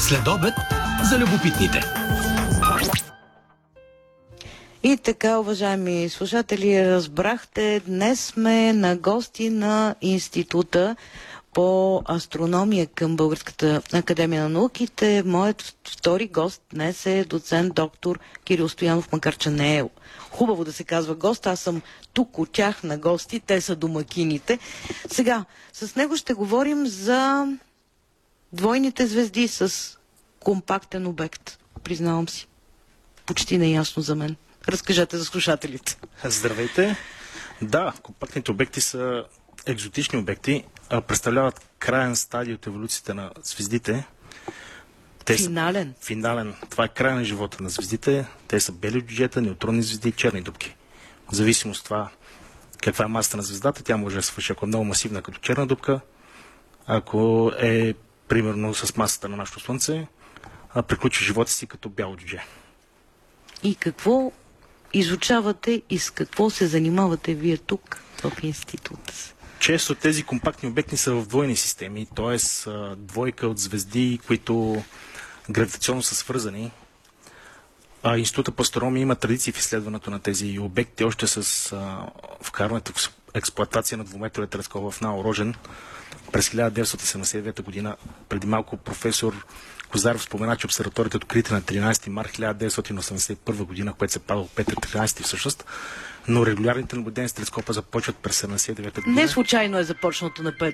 Следобед за любопитните. И така, уважаеми слушатели, разбрахте, днес сме на гости на Института по астрономия към Българската академия на науките. Моят втори гост днес е доцент доктор Кирил Стоянов, макар че не е хубаво да се казва гост. Аз съм тук от тях на гости, те са домакините. Сега, с него ще говорим за двойните звезди с компактен обект. Признавам си. Почти неясно за мен. Разкажете за слушателите. Здравейте! Да, компактните обекти са екзотични обекти, представляват краен стадий от еволюцията на звездите. Финален. Финален. Това е край на живота на звездите. Те са бели джета, неутронни звезди и черни дупки. В зависимост от това каква е масата на звездата, тя може да свърши, ако е много масивна като черна дупка, ако е примерно с масата на нашето Слънце, приключи живота си като бяло джудже. И какво изучавате и с какво се занимавате вие тук в института? Често тези компактни обекти са в двойни системи, т.е. двойка от звезди, които гравитационно са свързани. Института по астрономия има традиции в изследването на тези обекти, още с вкарването в експлоатация на двуметровия телескоп в НАО Рожен през 1979 година. Преди малко професор Козаров спомена, че обсерваторията е открита на 13 март 1981 година, което се пада от Петър 13 всъщност, но регулярните наблюдения с телескопа започват през 79 година. Не случайно е започнато на